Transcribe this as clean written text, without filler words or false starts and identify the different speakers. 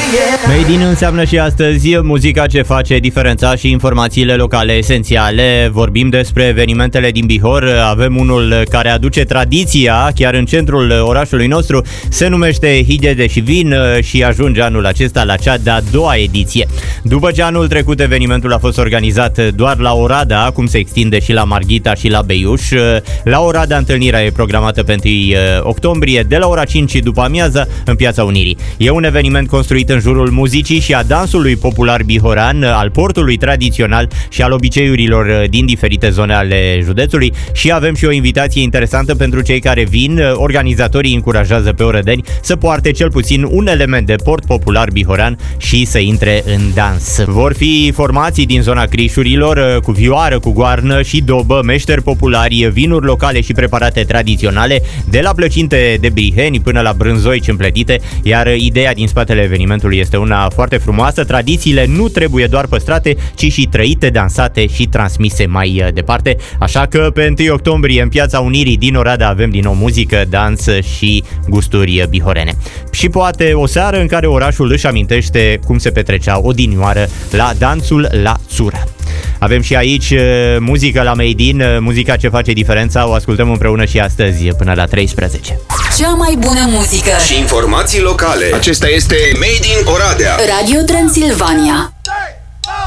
Speaker 1: Made in înseamnă și astăzi muzica ce face diferența și informațiile locale esențiale. Vorbim despre evenimentele din Bihor. Avem unul care aduce tradiția chiar în centrul orașului nostru. Se numește Higede și Vin și ajunge anul acesta la cea de-a doua ediție. După ce anul trecut evenimentul a fost organizat doar la Oradea, acum se extinde și la Marghita și la Beiuș. La Oradea întâlnirea e programată pe 1 octombrie de la ora 5 după amiază în Piața Unirii. E un eveniment construit în jurul muzicii și a dansului popular bihorean, al portului tradițional și al obiceiurilor din diferite zone ale județului și avem și o invitație interesantă pentru cei care vin. Organizatorii încurajează pe orădeni să poarte cel puțin un element de port popular bihorean și să intre în dans. Vor fi formații din zona Crișurilor cu vioară, cu goarnă și dobă, meșteri populari, vinuri locale și preparate tradiționale, de la plăcinte de briheni până la brânzoici împletite, iar ideea din spatele evenimentului este una foarte frumoasă. Tradițiile nu trebuie doar păstrate, ci și trăite, dansate și transmise mai departe. Așa că pe 1 octombrie în Piața Unirii din Oradea avem din nou muzică, dans și gusturi bihorene. Și poate o seară în care orașul își amintește cum se petrecea odinioară la dansul la țură. Avem și aici muzică la Made in, muzica ce face diferența, o ascultăm împreună și astăzi până la 13.
Speaker 2: Cea mai bună muzică
Speaker 3: și informații locale. Acesta este Made in Oradea.
Speaker 2: Radio Transilvania.